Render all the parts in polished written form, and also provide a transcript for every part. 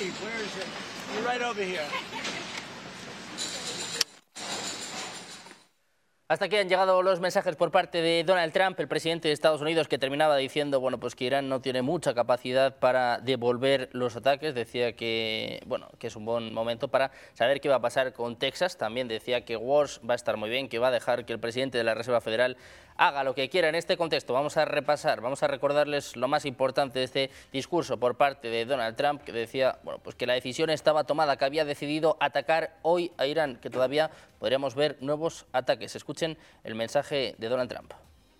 chief. Where is it? You're right over here. Hasta aquí han llegado los mensajes por parte de Donald Trump, el presidente de Estados Unidos, que terminaba diciendo, bueno, pues que Irán no tiene mucha capacidad para devolver los ataques. Decía que, bueno, que es un buen momento para saber qué va a pasar con Texas. También decía que Walsh va a estar muy bien, que va a dejar que el presidente de la Reserva Federal haga lo que quiera. En este contexto vamos a repasar, vamos a recordarles lo más importante de este discurso por parte de Donald Trump, que decía, bueno, pues que la decisión estaba tomada, que había decidido atacar hoy a Irán, que todavía podríamos ver nuevos ataques. Escuchen el mensaje de Donald Trump.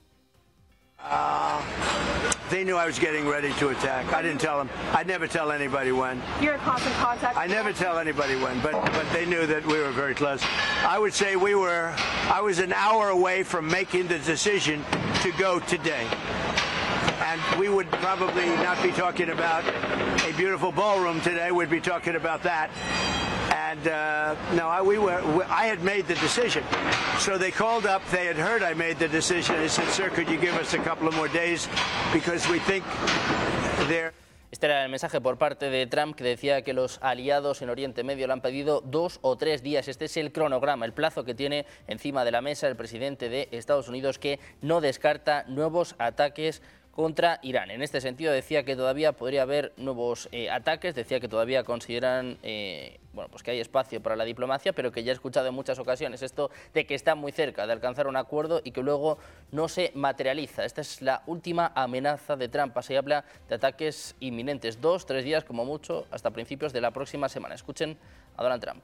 They knew I was getting ready to attack. I didn't tell them. I never tell anybody when. You're in constant contact. I never tell anybody when, but they knew that we were very close. I would say I was an hour away from making the decision to go today. And we would probably not be talking about a beautiful ballroom today. We'd be talking about that. And no, I had made the decision. So they called up, they had heard I made the decision. They said, sir, could you give us a couple of more days? Because we think they're... Este era el mensaje por parte de Trump, que decía que los aliados en Oriente Medio le han pedido 2 o 3 días. Este es el cronograma, el plazo que tiene encima de la mesa el presidente de Estados Unidos, que no descarta nuevos ataques contra Irán. En este sentido decía que todavía podría haber nuevos ataques, decía que todavía consideran bueno, pues que hay espacio para la diplomacia, pero que ya he escuchado en muchas ocasiones esto de que está muy cerca de alcanzar un acuerdo y que luego no se materializa. Esta es la última amenaza de Trump. Se habla de ataques inminentes, 2 o 3 días como mucho, hasta principios de la próxima semana. Escuchen a Donald Trump.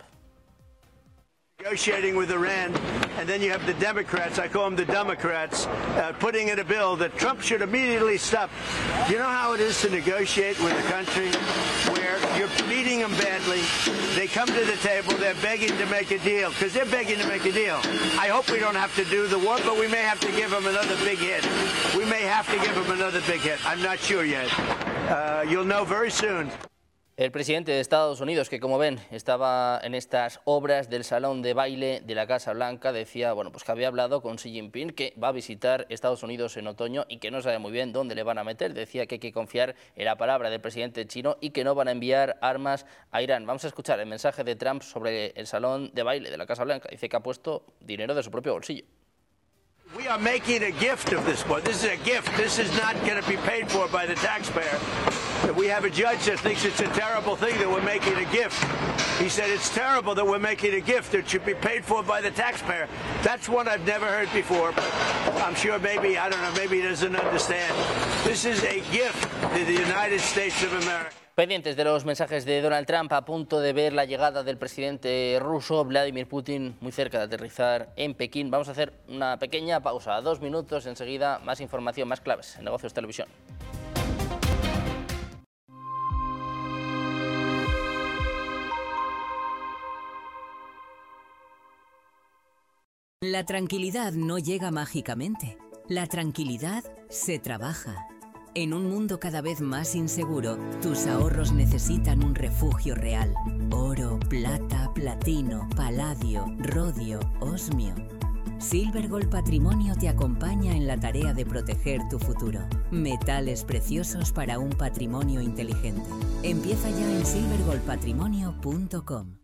Negotiating with Iran, and then you have the Democrats, I call them the Democrats, putting in a bill that Trump should immediately stop. You know how it is to negotiate with a country where you're beating them badly, they come to the table, they're begging to make a deal, because they're begging to make a deal. I hope we don't have to do the war, but we may have to give them another big hit. We may have to give them another big hit. I'm not sure yet. You'll know very soon. El presidente de Estados Unidos, que como ven estaba en estas obras del salón de baile de la Casa Blanca, decía, bueno, pues que había hablado con Xi Jinping, que va a visitar Estados Unidos en otoño y que no sabe muy bien dónde le van a meter. Decía que hay que confiar en la palabra del presidente chino y que no van a enviar armas a Irán. Vamos a escuchar el mensaje de Trump sobre el salón de baile de la Casa Blanca. Dice que ha puesto dinero de su propio bolsillo. We are making a gift of this one. This is a gift. This is not going to be paid for by the taxpayer. We have a judge that thinks it's a terrible thing that we're making a gift. He said it's terrible that we're making a gift that should be paid for by the taxpayer. That's one I've never heard before, but I'm sure maybe, I don't know, maybe he doesn't understand. This is a gift to the United States of America. Pendientes de los mensajes de Donald Trump, a punto de ver la llegada del presidente ruso Vladimir Putin, muy cerca de aterrizar en Pekín. Vamos a hacer una pequeña pausa, 2 minutos, enseguida más información, más claves en Negocios Televisión. La tranquilidad no llega mágicamente. La tranquilidad se trabaja. En un mundo cada vez más inseguro, tus ahorros necesitan un refugio real. Oro, plata, platino, paladio, rodio, osmio. Silvergold Patrimonio te acompaña en la tarea de proteger tu futuro. Metales preciosos para un patrimonio inteligente. Empieza ya en silvergoldpatrimonio.com.